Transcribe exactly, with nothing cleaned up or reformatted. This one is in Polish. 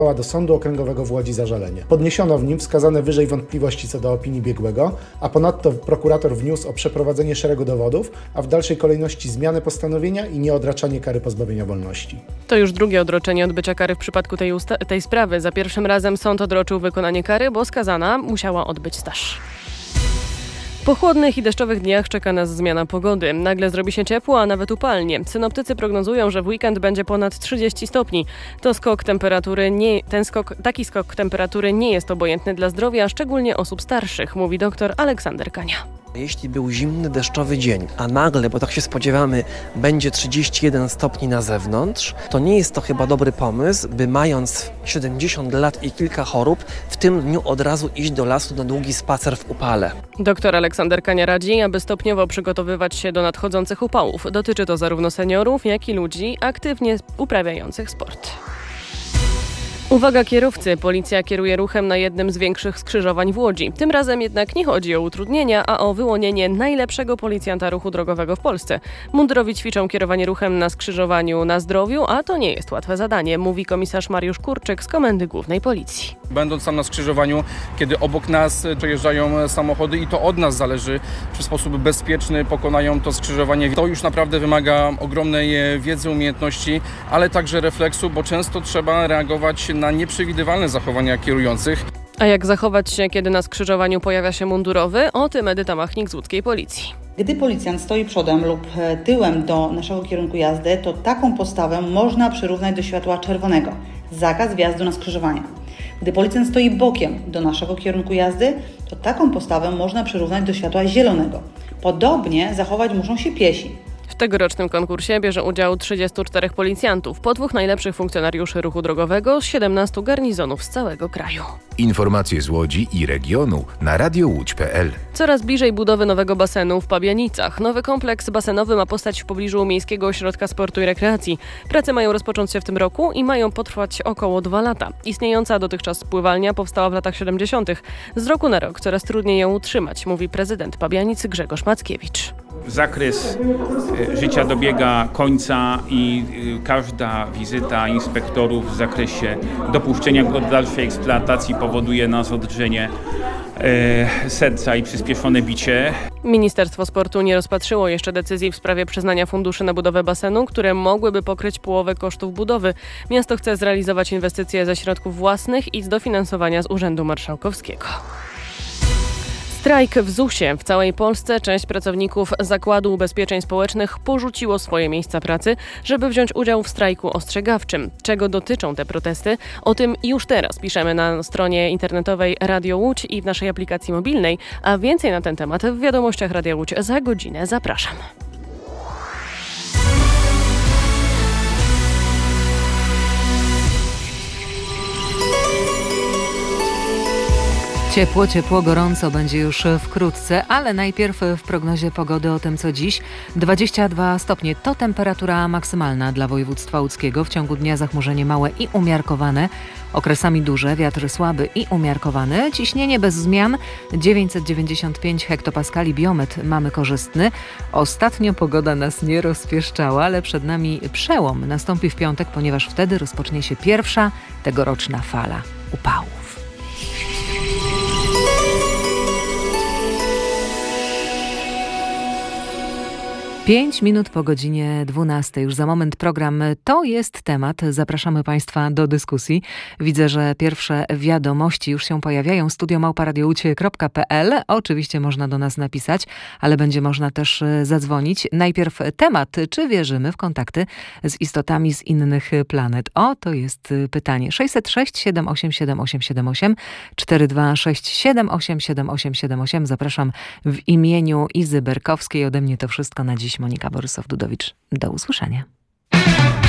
do Sądu Okręgowego w Łodzi zażalenie. Podniesiono w nim wskazane wyżej wątpliwości co do opinii biegłego, a ponadto prokurator wniósł o przeprowadzenie szeregu dowodów, a w dalszej kolejności zmianę postanowienia i nieodraczanie kary pozbawienia wolności. To już drugie odroczenie odbycia kary w przypadku tej, usta- tej sprawy. Za pierwszym razem sąd odroczył wykonanie kary, bo skazana musiała odbyć staż. Po chłodnych i deszczowych dniach czeka nas zmiana pogody. Nagle zrobi się ciepło, a nawet upalnie. Synoptycy prognozują, że w weekend będzie ponad trzydzieści stopni. To skok temperatury nie, ten skok, taki skok temperatury nie jest obojętny dla zdrowia, szczególnie osób starszych, mówi dr Aleksander Kania. Jeśli był zimny, deszczowy dzień, a nagle, bo tak się spodziewamy, będzie trzydzieści jeden stopni na zewnątrz, to nie jest to chyba dobry pomysł, by mając siedemdziesiąt lat i kilka chorób, w tym dniu od razu iść do lasu na długi spacer w upale. Dr Aleksander Kania radzi, aby stopniowo przygotowywać się do nadchodzących upałów. Dotyczy to zarówno seniorów, jak i ludzi aktywnie uprawiających sport. Uwaga kierowcy, policja kieruje ruchem na jednym z większych skrzyżowań w Łodzi. Tym razem jednak nie chodzi o utrudnienia, a o wyłonienie najlepszego policjanta ruchu drogowego w Polsce. Mundurowi ćwiczą kierowanie ruchem na skrzyżowaniu na Zdrowiu, a to nie jest łatwe zadanie, mówi komisarz Mariusz Kurczyk z Komendy Głównej Policji. Będąc tam na skrzyżowaniu, kiedy obok nas przejeżdżają samochody i to od nas zależy, czy w sposób bezpieczny pokonają to skrzyżowanie. To już naprawdę wymaga ogromnej wiedzy, umiejętności, ale także refleksu, bo często trzeba reagować na nieprzewidywalne zachowania kierujących. A jak zachować się, kiedy na skrzyżowaniu pojawia się mundurowy? O tym Edyta Machnik z łódzkiej policji. Gdy policjant stoi przodem lub tyłem do naszego kierunku jazdy, to taką postawę można przyrównać do światła czerwonego. Zakaz wjazdu na skrzyżowania. Gdy policjant stoi bokiem do naszego kierunku jazdy, to taką postawę można przyrównać do światła zielonego. Podobnie zachować muszą się piesi. W tegorocznym konkursie bierze udział trzydziestu czterech policjantów, po dwóch najlepszych funkcjonariuszy ruchu drogowego z siedemnastu garnizonów z całego kraju. Informacje z Łodzi i regionu na radio łódź kropka p l. Coraz bliżej budowy nowego basenu w Pabianicach. Nowy kompleks basenowy ma powstać w pobliżu Miejskiego Ośrodka Sportu i Rekreacji. Prace mają rozpocząć się w tym roku i mają potrwać około dwa lata. Istniejąca dotychczas pływalnia powstała w latach siedemdziesiątych. Z roku na rok coraz trudniej ją utrzymać, mówi prezydent Pabianic Grzegorz Mackiewicz. Zakres życia dobiega końca i każda wizyta inspektorów w zakresie dopuszczenia go do dalszej eksploatacji powoduje nas odrzenie serca i przyspieszone bicie. Ministerstwo Sportu nie rozpatrzyło jeszcze decyzji w sprawie przyznania funduszy na budowę basenu, które mogłyby pokryć połowę kosztów budowy. Miasto chce zrealizować inwestycje ze środków własnych i z dofinansowania z Urzędu Marszałkowskiego. Strajk w zusie. W całej Polsce część pracowników Zakładu Ubezpieczeń Społecznych porzuciło swoje miejsca pracy, żeby wziąć udział w strajku ostrzegawczym. Czego dotyczą te protesty? O tym już teraz piszemy na stronie internetowej Radio Łódź i w naszej aplikacji mobilnej, a więcej na ten temat w wiadomościach Radia Łódź za godzinę. Zapraszam. Ciepło, ciepło, gorąco będzie już wkrótce, ale najpierw w prognozie pogody o tym, co dziś. dwadzieścia dwa stopnie to temperatura maksymalna dla województwa łódzkiego. W ciągu dnia zachmurzenie małe i umiarkowane, okresami duże, wiatr słaby i umiarkowany. Ciśnienie bez zmian, dziewięćset dziewięćdziesiąt pięć hektopaskali, biometr mamy korzystny. Ostatnio pogoda nas nie rozpieszczała, ale przed nami przełom nastąpi w piątek, ponieważ wtedy rozpocznie się pierwsza tegoroczna fala upałów. Pięć minut po godzinie dwunastej. Już za moment program To jest temat. Zapraszamy Państwa do dyskusji. Widzę, że pierwsze wiadomości już się pojawiają. studio małpa radio łódź kropka p l. Oczywiście można do nas napisać, ale będzie można też zadzwonić. Najpierw temat. Czy wierzymy w kontakty z istotami z innych planet? O, to jest pytanie. sześćset sześć siedem osiem siedem osiem siedem osiem cztery dwa sześć siedem osiem siedem osiem siedem osiem. Zapraszam w imieniu Izy Berkowskiej. Ode mnie to wszystko na dziś. Monika Borysow-Dudowicz. Do usłyszenia.